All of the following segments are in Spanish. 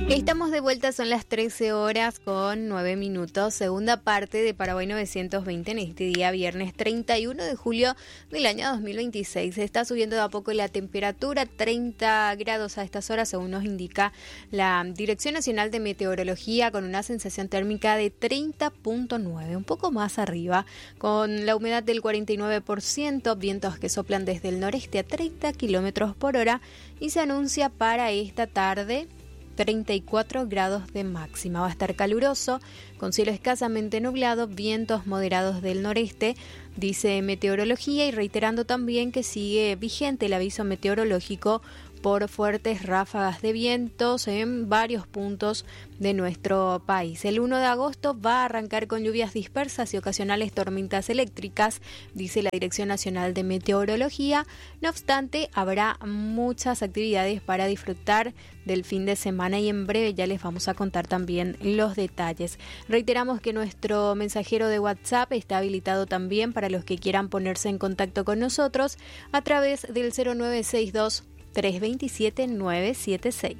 Estamos de vuelta, son las 13 horas con 9 minutos, segunda parte de Paraguay 920 en este día viernes 31 de julio del año 2026. Se está subiendo de a poco la temperatura, 30 grados a estas horas según nos indica la Dirección Nacional de Meteorología, con una sensación térmica de 30.9, un poco más arriba, con la humedad del 49%, vientos que soplan desde el noreste a 30 kilómetros por hora y se anuncia para esta tarde 34 grados de máxima. Va a estar caluroso, con cielo escasamente nublado, vientos moderados del noreste, dice meteorología, y reiterando también que sigue vigente el aviso meteorológico por fuertes ráfagas de vientos en varios puntos de nuestro país. El 1 de agosto va a arrancar con lluvias dispersas y ocasionales tormentas eléctricas, dice la Dirección Nacional de Meteorología. No obstante, habrá muchas actividades para disfrutar del fin de semana y en breve ya les vamos a contar también los detalles. Reiteramos que nuestro mensajero de WhatsApp está habilitado también para los que quieran ponerse en contacto con nosotros a través del 0962 327 976.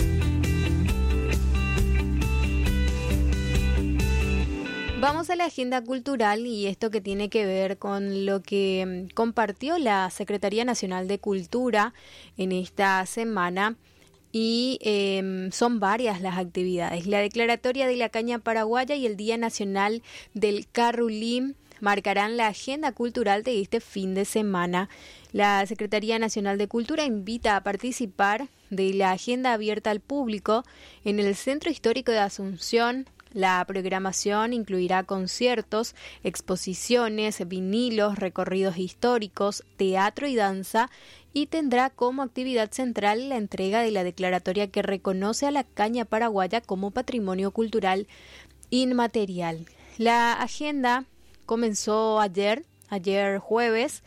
Vamos a la agenda cultural y esto que tiene que ver con lo que compartió la Secretaría Nacional de Cultura en esta semana. Y son varias las actividades. La declaratoria de la caña paraguaya y el Día Nacional del Carrulín marcarán la agenda cultural de este fin de semana. La Secretaría Nacional de Cultura invita a participar de la agenda abierta al público en el Centro Histórico de Asunción. La programación incluirá conciertos, exposiciones, vinilos, recorridos históricos, teatro y danza, y tendrá como actividad central la entrega de la declaratoria que reconoce a la caña paraguaya como patrimonio cultural inmaterial. La agenda comenzó ayer jueves,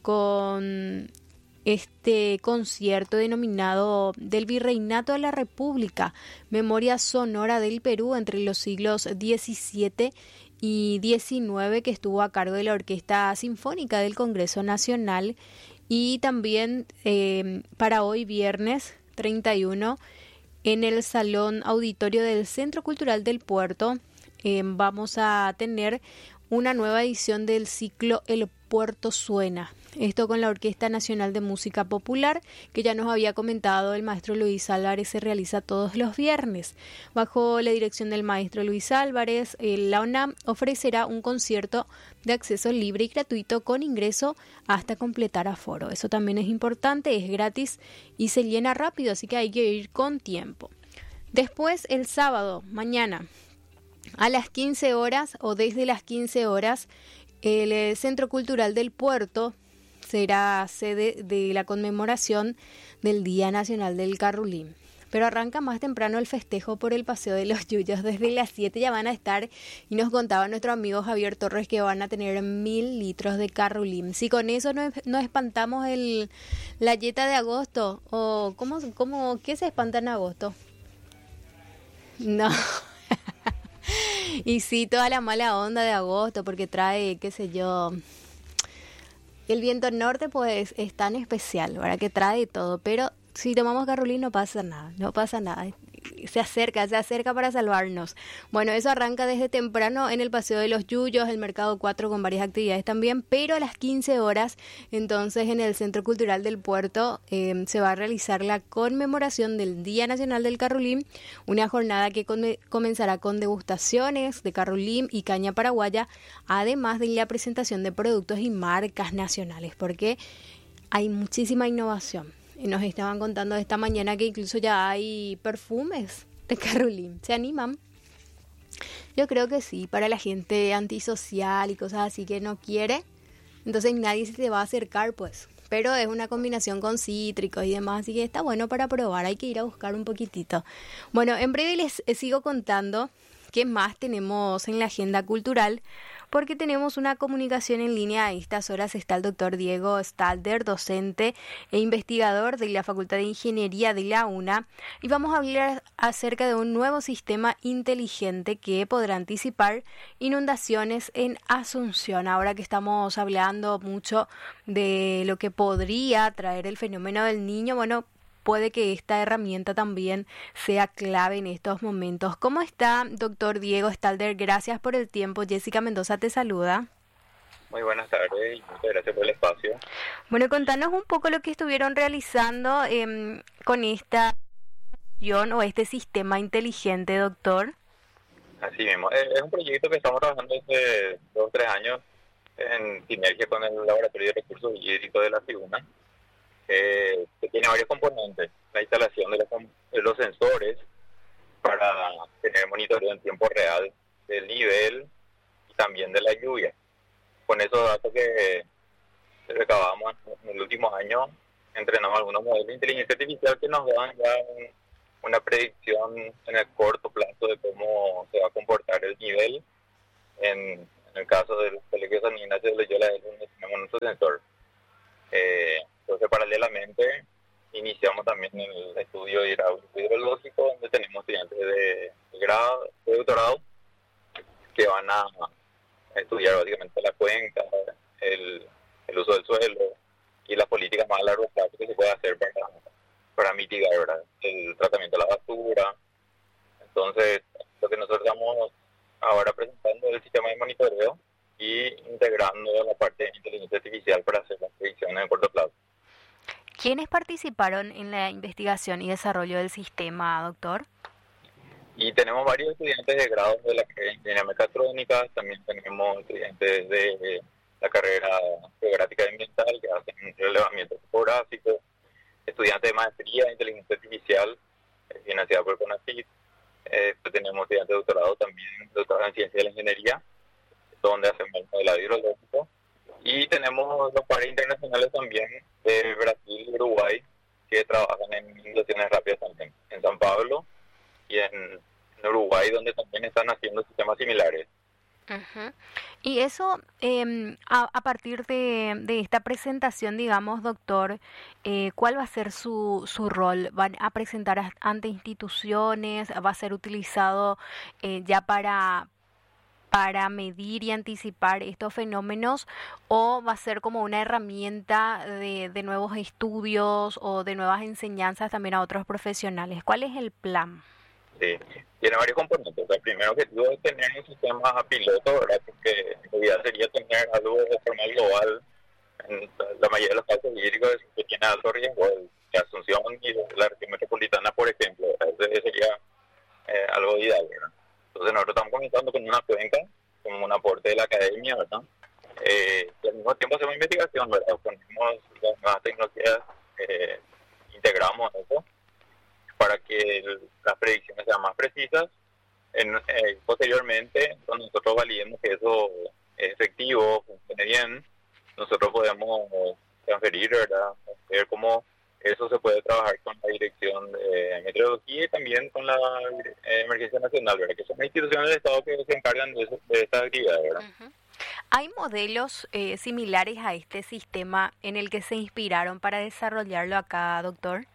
con este concierto denominado Del Virreinato a la República, Memoria Sonora del Perú entre los siglos XVII y XIX, que estuvo a cargo de la Orquesta Sinfónica del Congreso Nacional. Y también para hoy viernes 31 en el Salón Auditorio del Centro Cultural del Puerto vamos a tener una nueva edición del ciclo El Puerto Suena. Esto con la Orquesta Nacional de Música Popular, que ya nos había comentado el maestro Luis Álvarez, se realiza todos los viernes. Bajo la dirección del maestro Luis Álvarez, la UNAM ofrecerá un concierto de acceso libre y gratuito con ingreso hasta completar aforo. Eso también es importante, es gratis y se llena rápido, así que hay que ir con tiempo. Después, el sábado, mañana, a las 15 horas o desde las 15 horas, el Centro Cultural del Puerto será sede de la conmemoración del Día Nacional del Carrulín. Pero arranca más temprano el festejo por el Paseo de los Yuyos. Desde las 7 ya van a estar, y nos contaba nuestro amigo Javier Torres que van a tener 1000 litros de carrulín. Si con eso no espantamos la yeta de agosto, o ¿qué se espanta en agosto? No. Y sí, toda la mala onda de agosto, porque trae, qué sé yo, el viento norte pues es tan especial, ¿verdad? Que trae todo, pero si tomamos carrulín no pasa nada, se acerca para salvarnos. Bueno, eso arranca desde temprano en el Paseo de los Yuyos, el Mercado 4 con varias actividades también, pero a las 15 horas, entonces en el Centro Cultural del Puerto se va a realizar la conmemoración del Día Nacional del Carrulín, una jornada que comenzará con degustaciones de carrulín y caña paraguaya, además de la presentación de productos y marcas nacionales, porque hay muchísima innovación. Y nos estaban contando esta mañana que incluso ya hay perfumes de carrulín. ¿Se animan? Yo creo que sí, para la gente antisocial y cosas así que no quiere. Entonces nadie se te va a acercar, pues. Pero es una combinación con cítricos y demás, así que está bueno para probar. Hay que ir a buscar un poquitito. Bueno, en breve les sigo contando qué más tenemos en la agenda cultural, porque tenemos una comunicación en línea. A estas horas está el doctor Diego Stalder, docente e investigador de la Facultad de Ingeniería de la UNA, y vamos a hablar acerca de un nuevo sistema inteligente que podrá anticipar inundaciones en Asunción. Ahora que estamos hablando mucho de lo que podría traer el fenómeno del Niño, bueno, puede que esta herramienta también sea clave en estos momentos. ¿Cómo está, doctor Diego Stalder? Gracias por el tiempo. Jessica Mendoza te saluda. Muy buenas tardes y muchas gracias por el espacio. Bueno, contanos un poco lo que estuvieron realizando con esta o este sistema inteligente, doctor. Así mismo, es un proyecto que estamos trabajando desde 2 o 3 años en sinergia con el Laboratorio de Recursos Hídricos de la Tribuna, que tiene varios componentes. La instalación de los sensores para tener monitoreo en tiempo real del nivel y también de la lluvia. Con esos datos que recabamos en el último año, entrenamos algunos modelos de inteligencia artificial que nos dan ya una predicción en el corto plazo de cómo se va a comportar el nivel en el caso del Colegio San Ignacio de Loyola, donde tenemos nuestro sensor. Entonces, paralelamente, iniciamos también el estudio hidráulico hidrológico, donde tenemos estudiantes de grado, de doctorado, que van a estudiar básicamente la cuenca, el uso del suelo y las políticas más a largo plazo que se puede hacer para mitigar, ¿verdad?, el tratamiento de la basura. Entonces, lo que nosotros estamos ahora presentando es el sistema de monitoreo y integrando la parte de inteligencia artificial para hacer las predicciones en corto plazo. ¿Quiénes participaron en la investigación y desarrollo del sistema, doctor? Y tenemos varios estudiantes de grado de la carrera de Ingeniería Mecatrónica, también tenemos estudiantes de la carrera Geográfica y Ambiental que hacen relevamiento topográfico, estudiantes de maestría en inteligencia artificial financiada por CONACYT. Tenemos estudiantes de doctorado también, doctorado en ciencia de la ingeniería, donde hacemos el modelado hidrológico. Y tenemos los pares internacionales también de Brasil y Uruguay que trabajan en inundaciones rápidas también, en San Pablo y en Uruguay, donde también están haciendo sistemas similares. Uh-huh. Y eso, a partir de esta presentación, digamos, doctor, ¿cuál va a ser su rol? ¿Van a presentar ante instituciones? ¿Va a ser utilizado ya para medir y anticipar estos fenómenos? ¿O va a ser como una herramienta de nuevos estudios o de nuevas enseñanzas también a otros profesionales? ¿Cuál es el plan? Sí, tiene varios componentes. El primer objetivo es tener un sistema piloto, ¿verdad? Porque en realidad sería tener algo de forma global en la mayoría de los casos hídricos que tiene alto riesgo, de Asunción y de la región metropolitana, por ejemplo. Ese sería algo ideal, ¿verdad? Entonces nosotros estamos comenzando con una cuenca, como un aporte de la academia, ¿verdad? Y al mismo tiempo hacemos investigación, ¿verdad? Ponemos las nuevas tecnologías, integramos eso para que las predicciones sean más precisas. Posteriormente, cuando nosotros validemos que eso es efectivo, funcione bien, nosotros podemos transferir, ¿verdad?, ver cómo eso se puede trabajar con la Dirección de Meteorología y también con la Emergencia Nacional, ¿verdad?, que son instituciones del Estado que se encargan de esta actividad, ¿verdad? Uh-huh. ¿Hay modelos similares a este sistema en el que se inspiraron para desarrollarlo acá, doctor?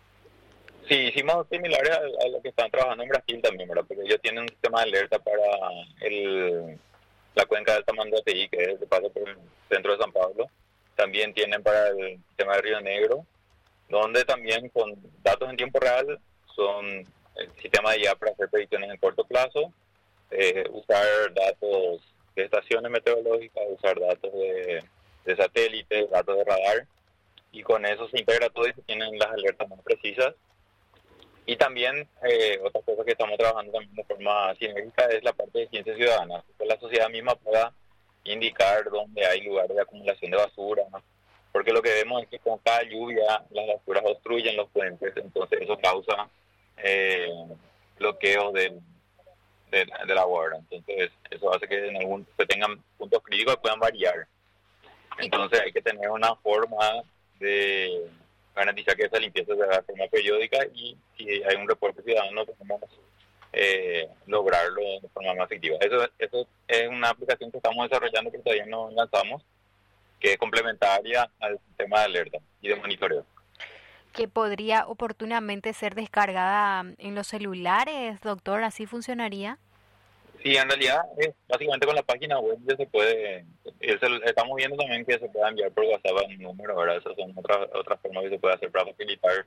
Sí, hicimos similares a lo que están trabajando en Brasil también, ¿verdad? Porque ellos tienen un sistema de alerta para la cuenca del Tamanduateí, que es el que pasa por el centro de San Pablo. También tienen para el sistema de Río Negro, donde también con datos en tiempo real son el sistema de IA para hacer predicciones en corto plazo, usar datos de estaciones meteorológicas, usar datos de satélites, datos de radar, y con eso se integra todo y se tienen las alertas más precisas. Y también otra cosa que estamos trabajando también de forma sinérgica es la parte de ciencia ciudadana, que la sociedad misma pueda indicar dónde hay lugares de acumulación de basura, ¿no? Porque lo que vemos es que con cada lluvia las basuras obstruyen los puentes, entonces eso causa bloqueos del agua, ¿verdad? Entonces eso hace que se tengan puntos críticos que puedan variar. Entonces hay que tener una forma de garantizar que esa limpieza se haga de forma periódica y si hay un reporte ciudadano podemos lograrlo de forma más efectiva. Eso es una aplicación que estamos desarrollando que todavía no lanzamos, que es complementaria al sistema de alerta y de monitoreo. ¿Que podría oportunamente ser descargada en los celulares, doctor? ¿Así funcionaría? Sí, en realidad es básicamente con la página web ya se puede, estamos viendo también que se pueda enviar por WhatsApp un número, ¿verdad? Esas son otras formas que se puede hacer para facilitar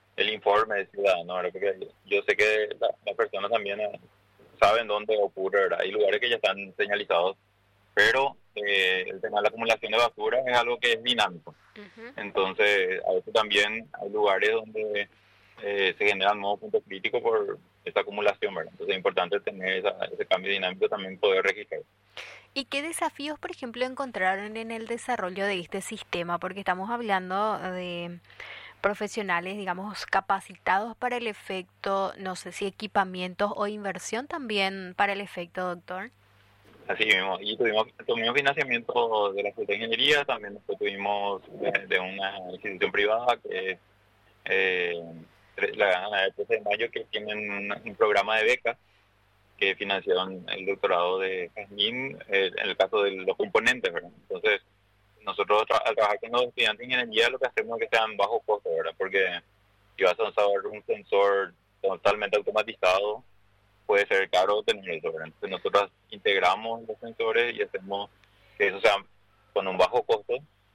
el informe de ciudadano, ¿verdad? Porque yo sé que las personas también saben dónde ocurre, ¿verdad? Hay lugares que ya están señalizados, pero el tema de la acumulación de basura es algo que es dinámico. Ujú. Entonces, a veces también hay lugares donde se generan nuevos puntos críticos por esta acumulación, ¿verdad? Entonces es importante tener ese cambio dinámico también poder registrar. ¿Y qué desafíos, por ejemplo, encontraron en el desarrollo de este sistema? Porque estamos hablando de profesionales, digamos, capacitados para el efecto, no sé si equipamientos o inversión también para el efecto, doctor. Así mismo, y tuvimos financiamiento de la Facultad de Ingeniería, también después tuvimos de una institución privada que es eh, la de 13 de mayo, que tienen un programa de becas que financiaron el doctorado de Jazmín, en el caso de los componentes, ¿verdad? Entonces, nosotros al trabajar con los estudiantes de ingeniería lo que hacemos es que sean bajo costo, ¿verdad? Porque si vas a usar un sensor totalmente automatizado, puede ser caro tener eso, ¿verdad? Entonces nosotros integramos los sensores y hacemos que eso sea con un bajo costo,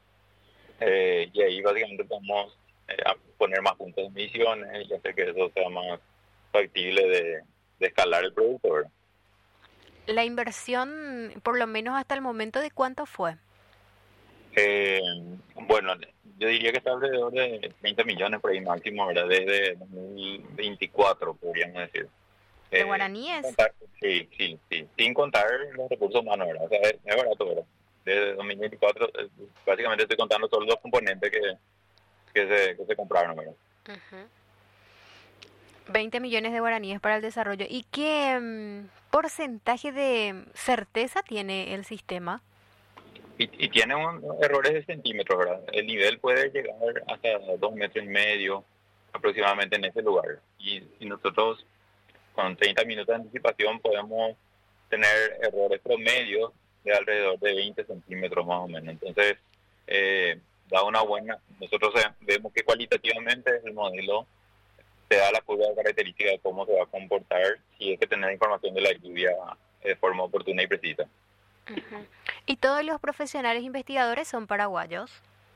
y ahí básicamente podemos poner más puntos de mediciones y hacer que eso sea más factible de escalar el producto, ¿verdad? La inversión, por lo menos hasta el momento, ¿de cuánto fue? Eh, bueno, yo diría que está alrededor de 30 millones por ahí máximo, ¿verdad? Desde 2024, podríamos decir. ¿De Sin guaraníes? contar, sí, sí, sí, sin contar los recursos humanos, ¿verdad? O sea, es barato, ¿verdad? Desde 2024, básicamente estoy contando solo los componentes que se compraron, ¿verdad? Ujú. 20 millones de guaraníes para el desarrollo. ¿Y qué porcentaje de certeza tiene el sistema? Y tiene errores de centímetros, ¿verdad? El nivel puede llegar hasta 2,5 metros aproximadamente en ese lugar. Y nosotros con 30 minutos de anticipación podemos tener errores promedios de alrededor de 20 centímetros más o menos. Entonces, da una buena... Nosotros vemos que cualitativamente el modelo te da la curva de característica de cómo se va a comportar si es que tener información de la lluvia de forma oportuna y precisa. Ujú. ¿Y todos los profesionales investigadores son paraguayos?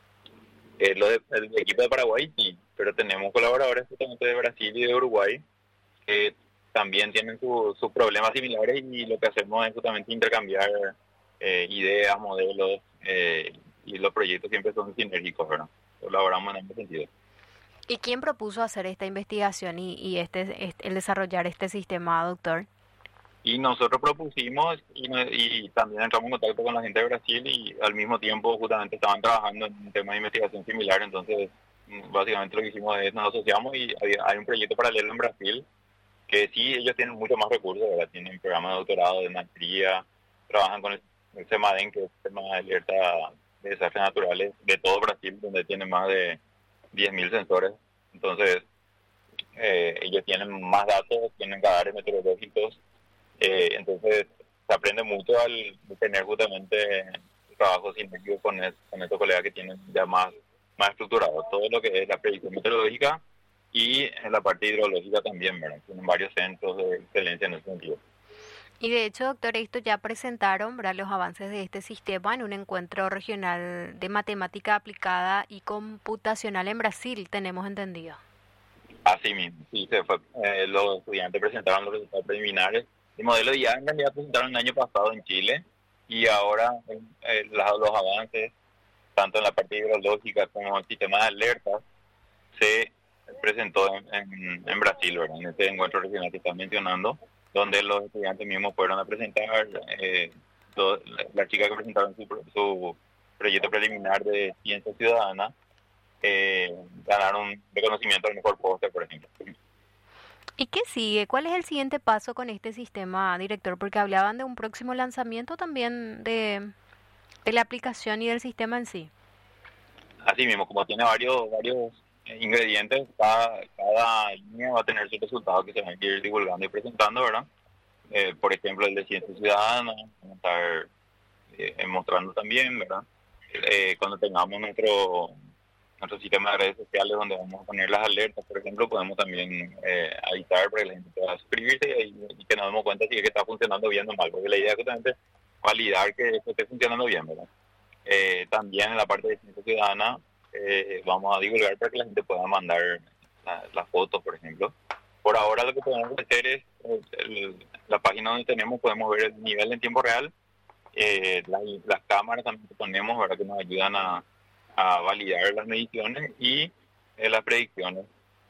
El equipo de Paraguay sí, pero tenemos colaboradores justamente de Brasil y de Uruguay que también tienen sus problemas similares, y lo que hacemos es justamente intercambiar ideas, modelos, y los proyectos siempre son sinérgicos, ¿verdad? Colaboramos en ese sentido. ¿Y quién propuso hacer esta investigación y el desarrollar este sistema, doctor? Y nosotros propusimos y también entramos en contacto con la gente de Brasil, y al mismo tiempo justamente estaban trabajando en un tema de investigación similar. Entonces básicamente lo que hicimos es nos asociamos, y hay un proyecto paralelo en Brasil que sí, ellos tienen mucho más recursos, ¿verdad? Tienen programas de doctorado, de maestría, trabajan con el CEMADEN, que es el Sistema de Alerta de Desastres Naturales de todo Brasil, donde tiene más de 10.000 sensores. Entonces, ellos tienen más datos, tienen radares meteorológicos, entonces se aprende mucho al tener justamente trabajo científico con estos colegas que tienen ya más estructurado todo lo que es la predicción meteorológica, y en la parte hidrológica también, ¿verdad? Tienen varios centros de excelencia en ese sentido. Y de hecho, doctor, esto ya presentaron, ¿verdad?, los avances de este sistema en un encuentro regional de matemática aplicada y computacional en Brasil, tenemos entendido. Así mismo, sí, los estudiantes presentaron los resultados preliminares. El modelo ya en realidad presentaron el año pasado en Chile, y ahora los avances, tanto en la parte hidrológica como en el sistema de alertas, se presentó en Brasil, ¿verdad? En este encuentro regional que estás mencionando, donde los estudiantes mismos fueron a presentar, las chicas que presentaron su proyecto preliminar de ciencia ciudadana, ganaron un reconocimiento al mejor póster, por ejemplo. ¿Y qué sigue? ¿Cuál es el siguiente paso con este sistema, director? Porque hablaban de un próximo lanzamiento también de la aplicación y del sistema en sí. Así mismo, como tiene varios ingredientes, cada línea va a tener su resultado que se van a ir divulgando y presentando, ¿verdad? Por ejemplo, el de ciencia ciudadana, vamos a estar mostrando también, ¿verdad? Cuando tengamos nuestro sistema de redes sociales donde vamos a poner las alertas, por ejemplo, podemos también avisar para que la gente pueda suscribirse, y que nos demos cuenta si es que está funcionando bien o mal, porque la idea es justamente validar que esto esté funcionando bien, ¿verdad? También en la parte de ciencia ciudadana vamos a divulgar para que la gente pueda mandar las fotos, por ejemplo. Por ahora lo que podemos hacer es, la página donde podemos ver el nivel en tiempo real, las cámaras también que ponemos, ¿verdad? Que nos ayudan a validar las mediciones y las predicciones.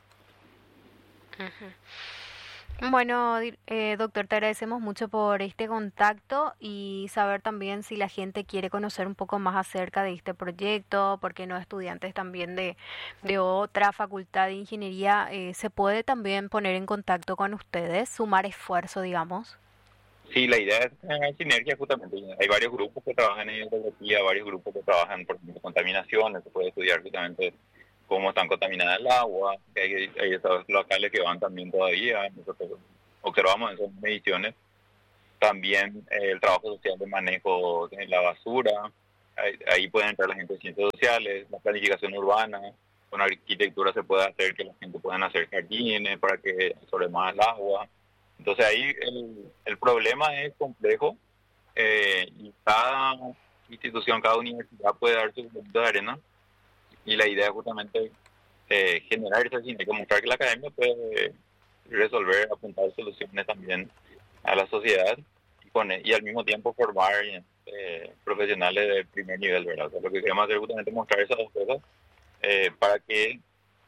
Ujú. Bueno, doctor, te agradecemos mucho por este contacto y saber también si la gente quiere conocer un poco más acerca de este proyecto, porque no estudiantes también de otra facultad de ingeniería, se puede también poner en contacto con ustedes, sumar esfuerzo, digamos. Sí, la idea es tener sinergia justamente. Hay varios grupos que trabajan en hidrología, varios grupos que trabajan, por ejemplo, contaminaciones, se puede estudiar justamente cómo están contaminadas el agua, que hay estados locales que van también todavía, nosotros observamos esas mediciones. También el trabajo social de manejo de la basura, ahí pueden entrar la gente de ciencias sociales, la planificación urbana, con arquitectura se puede hacer que la gente pueda hacer jardines para que absorbe más el agua. Entonces ahí el problema es complejo y cada institución, cada universidad puede dar su granito de arena y la idea es justamente generar esa sinergia, mostrar que la academia puede resolver, apuntar soluciones también a la sociedad y al mismo tiempo formar profesionales de primer nivel, ¿verdad? O sea, lo que queremos hacer es justamente mostrar esas dos cosas para que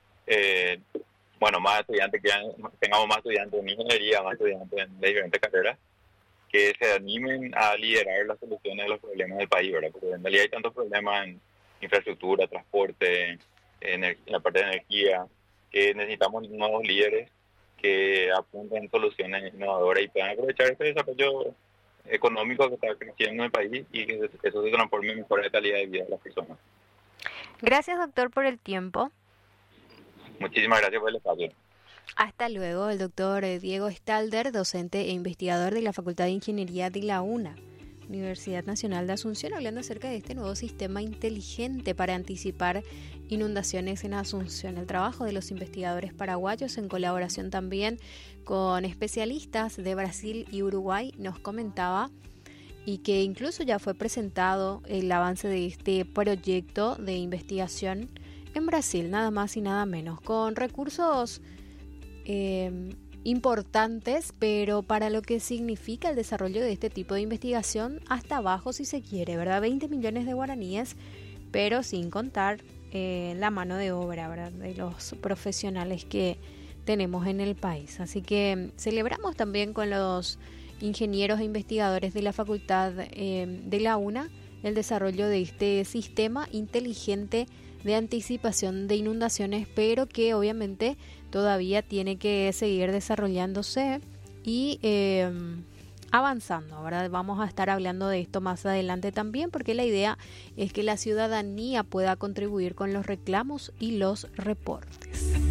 más estudiantes, tengamos más estudiantes en ingeniería, más estudiantes en las diferentes carreras, que se animen a liderar las soluciones de los problemas del país, ¿verdad? Porque en realidad hay tantos problemas en infraestructura, transporte, en la parte de energía, que necesitamos nuevos líderes que apunten soluciones innovadoras y puedan aprovechar este desarrollo económico que está creciendo en el país y que eso se transforme en mejora de calidad de vida de las personas. Gracias, doctor, por el tiempo. Muchísimas gracias por el espacio. Hasta luego, el doctor Diego Stalder, docente e investigador de la Facultad de Ingeniería de la UNA, Universidad Nacional de Asunción, hablando acerca de este nuevo sistema inteligente para anticipar inundaciones en Asunción. El trabajo de los investigadores paraguayos, en colaboración también con especialistas de Brasil y Uruguay, nos comentaba, y que incluso ya fue presentado el avance de este proyecto de investigación en Brasil, nada más y nada menos, con recursos importantes, pero para lo que significa el desarrollo de este tipo de investigación, hasta abajo si se quiere, ¿verdad? 20 millones de guaraníes, pero sin contar la mano de obra, ¿verdad? De los profesionales que tenemos en el país. Así que celebramos también con los ingenieros e investigadores de la Facultad de la UNA el desarrollo de este sistema inteligente de anticipación de inundaciones, pero que obviamente todavía tiene que seguir desarrollándose y avanzando, ¿verdad? Vamos a estar hablando de esto más adelante también, porque la idea es que la ciudadanía pueda contribuir con los reclamos y los reportes.